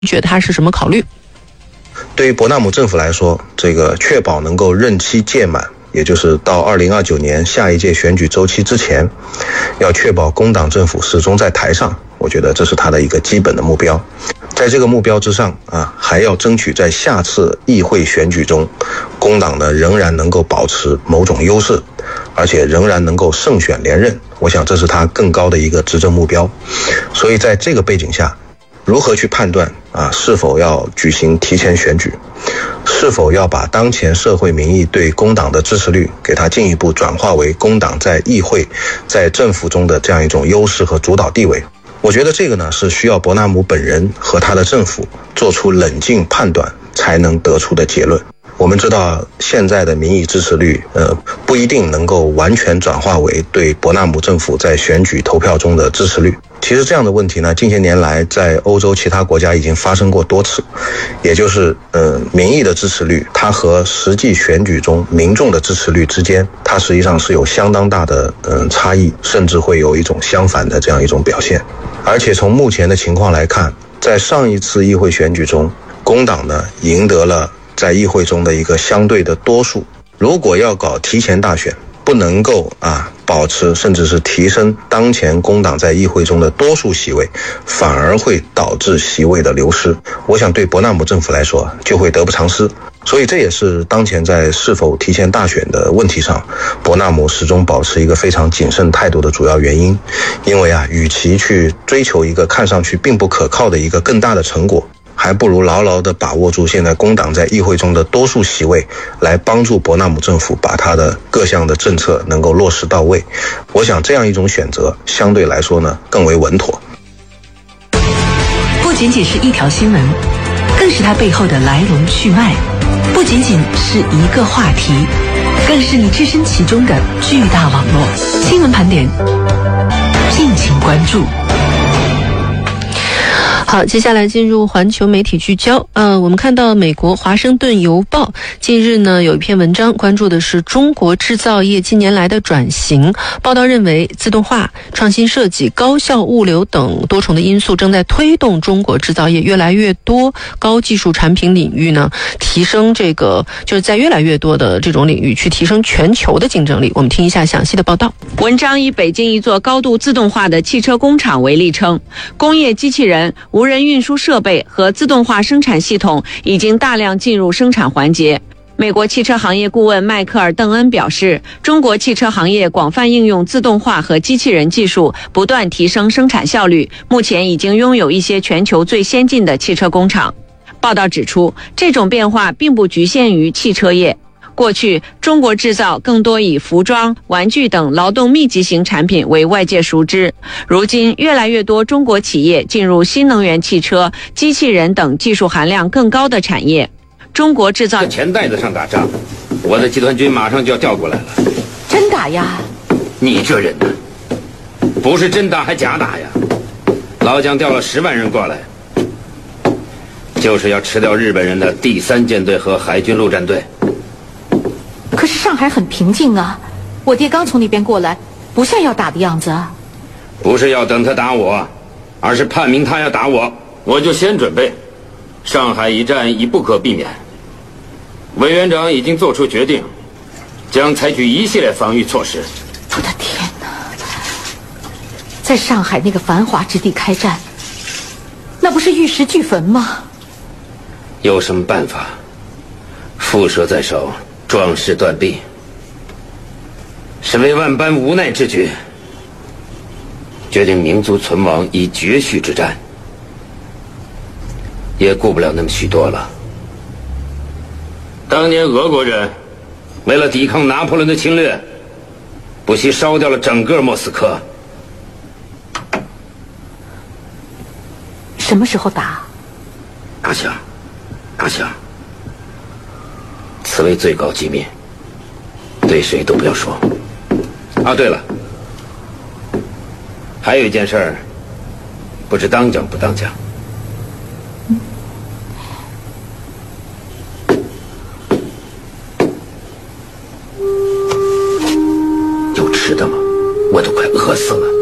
觉得它是什么考虑？ 对于伯纳姆政府来说，这个确保能够任期届满，也就是到2029年下一届选举周期之前，要确保工党政府始终在台上，我觉得这是他的一个基本的目标。在这个目标之上还要争取在下次议会选举中，工党呢仍然能够保持某种优势，而且仍然能够胜选连任。我想这是他更高的一个执政目标。所以在这个背景下，如何去判断是否要举行提前选举，是否要把当前社会民意对工党的支持率给它进一步转化为工党在议会在政府中的这样一种优势和主导地位，我觉得这个呢是需要伯纳姆本人和他的政府做出冷静判断才能得出的结论。我们知道现在的民意支持率不一定能够完全转化为对伯纳姆政府在选举投票中的支持率。其实这样的问题呢，近些年来在欧洲其他国家已经发生过多次，也就是民意的支持率它和实际选举中民众的支持率之间，它实际上是有相当大的差异，甚至会有一种相反的这样一种表现。而且从目前的情况来看，在上一次议会选举中，工党呢赢得了在议会中的一个相对的多数。如果要搞提前大选，不能够保持甚至是提升当前工党在议会中的多数席位，反而会导致席位的流失。我想对伯纳姆政府来说就会得不偿失。所以这也是当前在是否提前大选的问题上，伯纳姆始终保持一个非常谨慎态度的主要原因。因为与其去追求一个看上去并不可靠的一个更大的成果，还不如牢牢地把握住现在工党在议会中的多数席位，来帮助伯纳姆政府把他的各项的政策能够落实到位。我想这样一种选择相对来说呢更为稳妥。 不仅仅是一条新闻，更是它背后的来龙去脉；不仅仅是一个话题，更是你置身其中的巨大网络。新闻盘点，敬请关注。 好，接下来进入环球媒体聚焦。我们看到美国《华盛顿邮报》近日呢有一篇文章，关注的是中国制造业近年来的转型。报道认为，自动化、创新设计、高效物流等多重的因素正在推动中国制造业越来越多高技术产品领域呢提升就是在越来越多的这种领域去提升全球的竞争力。我们听一下详细的报道。 文章以北京一座高度自动化的汽车工厂为例称，工业机器人、无人运输设备和自动化生产系统已经大量进入生产环节。美国汽车行业顾问迈克尔·邓恩表示，中国汽车行业广泛应用自动化和机器人技术，不断提升生产效率，目前已经拥有一些全球最先进的汽车工厂。报道指出，这种变化并不局限于汽车业。过去，中国制造更多以服装、玩具等劳动密集型产品为外界熟知。如今，越来越多中国企业进入新能源汽车、机器人等技术含量更高的产业。中国制造钱袋子上打仗，我的集团军马上就要调过来了。 真打呀？ 你这人呢，不是真打还假打呀？老蒋调了10万人过来，就是要吃掉日本人的第3舰队和海军陆战队。 可是上海很平静啊，我爹刚从那边过来，不像要打的样子啊。 不是要等他打我，而是判明他要打我，我就先准备。上海一战已不可避免，委员长已经做出决定，将采取一系列防御措施。 我的天哪，在上海那个繁华之地开战，那不是玉石俱焚吗？ 有什么办法？蝮蛇在手，壮士断臂，是为万般无奈之举，决定民族存亡以绝续之战，也顾不了那么许多了。当年俄国人为了抵抗拿破仑的侵略，不惜烧掉了整个莫斯科。 什么时候打？ 打响，打响。此为最高机密，对谁都不要说。对了，还有一件事儿，不知当讲不当讲。有吃的吗？我都快饿死了。